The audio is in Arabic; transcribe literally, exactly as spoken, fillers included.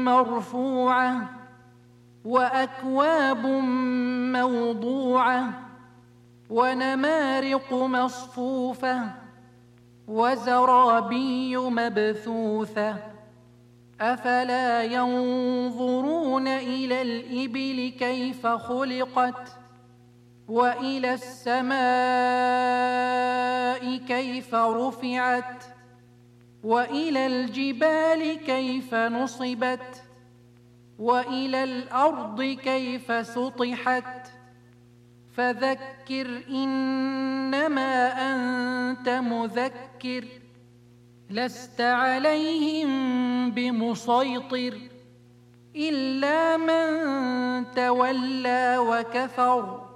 مرفوعة وأكواب موضوعة ونمارق مصفوفة وزرابي مبثوثة أفلا ينظرون إلى الإبل كيف خلقت وإلى السماء كيف رفعت وإلى الجبال كيف نصبت وإلى الأرض كيف سطحت فذكر إنما أنت مذكر لست عليهم بمسيطر إلا من تولى وكفر